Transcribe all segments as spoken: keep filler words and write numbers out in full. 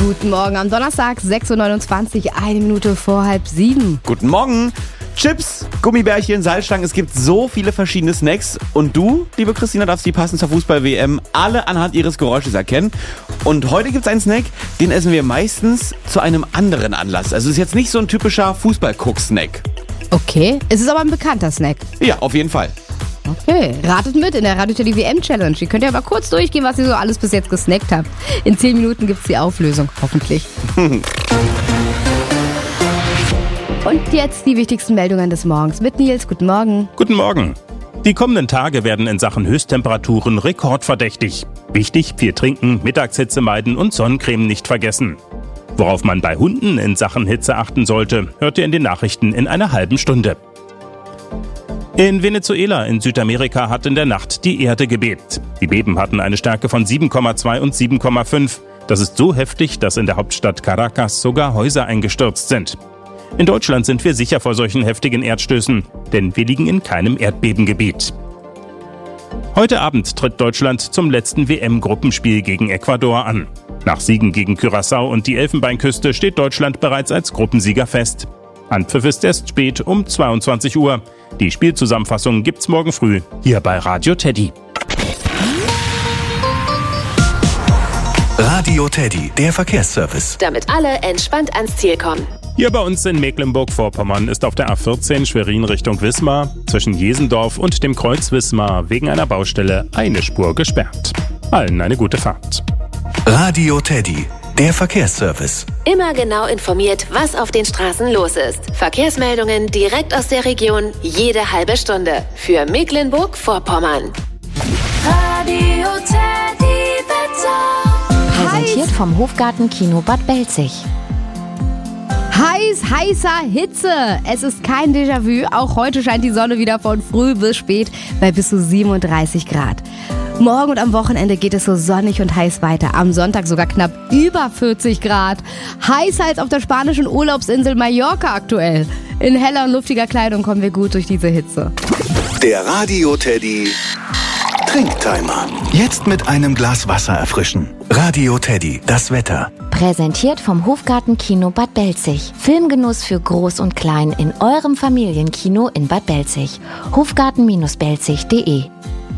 Guten Morgen am Donnerstag, sechs Uhr neunundzwanzig, eine Minute vor halb sieben. Guten Morgen. Chips, Gummibärchen, Salzstangen, es gibt so viele verschiedene Snacks. Und du, liebe Christina, darfst die passend zur Fußball-W M alle anhand ihres Geräusches erkennen. Und heute gibt es einen Snack, den essen wir meistens zu einem anderen Anlass. Also es ist jetzt nicht so ein typischer Fußball-Cook-Snack. Okay, es ist aber ein bekannter Snack. Ja, auf jeden Fall. Okay, ratet mit in der Radio Teddy W M-Challenge. Ihr könnt ja mal kurz durchgehen, was ihr so alles bis jetzt gesnackt habt. In zehn Minuten gibt es die Auflösung, hoffentlich. Und jetzt die wichtigsten Meldungen des Morgens mit Nils. Guten Morgen. Guten Morgen. Die kommenden Tage werden in Sachen Höchsttemperaturen rekordverdächtig. Wichtig, viel trinken, Mittagshitze meiden und Sonnencreme nicht vergessen. Worauf man bei Hunden in Sachen Hitze achten sollte, hört ihr in den Nachrichten in einer halben Stunde. In Venezuela in Südamerika hat in der Nacht die Erde gebebt. Die Beben hatten eine Stärke von sieben Komma zwei und sieben Komma fünf. Das ist so heftig, dass in der Hauptstadt Caracas sogar Häuser eingestürzt sind. In Deutschland sind wir sicher vor solchen heftigen Erdstößen, denn wir liegen in keinem Erdbebengebiet. Heute Abend tritt Deutschland zum letzten W M-Gruppenspiel gegen Ecuador an. Nach Siegen gegen Curaçao und die Elfenbeinküste steht Deutschland bereits als Gruppensieger fest. Anpfiff ist erst spät um zweiundzwanzig Uhr. Die Spielzusammenfassung gibt's morgen früh hier bei Radio Teddy. Radio Teddy, der Verkehrsservice. Damit alle entspannt ans Ziel kommen. Hier bei uns in Mecklenburg-Vorpommern ist auf der A vierzehn Schwerin Richtung Wismar zwischen Jesendorf und dem Kreuz Wismar wegen einer Baustelle eine Spur gesperrt. Allen eine gute Fahrt. Radio Teddy, der Verkehrsservice. Immer genau informiert, was auf den Straßen los ist. Verkehrsmeldungen direkt aus der Region, jede halbe Stunde. Für Mecklenburg-Vorpommern. Radio Teddy Wetter. Präsentiert vom Hofgarten Kino Bad Belzig. Heiß, heißer Hitze. Es ist kein Déjà-vu. Auch heute scheint die Sonne wieder von früh bis spät bei bis zu siebenunddreißig Grad. Morgen und am Wochenende geht es so sonnig und heiß weiter. Am Sonntag sogar knapp über vierzig Grad. Heißer als auf der spanischen Urlaubsinsel Mallorca aktuell. In heller und luftiger Kleidung kommen wir gut durch diese Hitze. Der Radio Teddy Trinktimer. Jetzt mit einem Glas Wasser erfrischen. Radio Teddy, das Wetter. Präsentiert vom Hofgarten Kino Bad Belzig. Filmgenuss für Groß und Klein in eurem Familienkino in Bad Belzig. hofgarten Bindestrich belzig punkt de.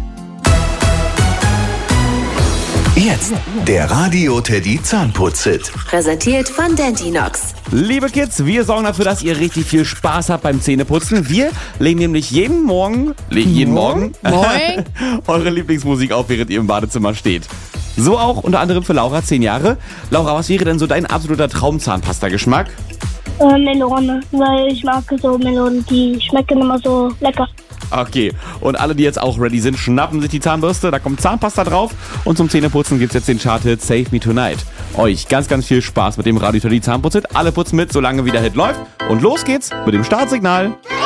Jetzt der Radio Teddy Zahnputz-Hit. Präsentiert von Dentinox. Liebe Kids, wir sorgen dafür, dass ihr richtig viel Spaß habt beim Zähneputzen. Wir legen nämlich jeden Morgen, legen jeden Morgen Moin. eure Lieblingsmusik auf, während ihr im Badezimmer steht. So auch unter anderem für Laura, zehn Jahre. Laura, was wäre denn so dein absoluter Traumzahnpasta-Geschmack? Äh, Melone, weil ich mag so Melonen, die schmecken immer so lecker. Okay, und alle, die jetzt auch ready sind, schnappen sich die Zahnbürste, da kommt Zahnpasta drauf und zum Zähneputzen gibt's jetzt den Charthit Save Me Tonight. Euch ganz, ganz viel Spaß mit dem Radio Teddy Zahnputzhit. Alle putzen mit, solange wie der Hit läuft. Und los geht's mit dem Startsignal.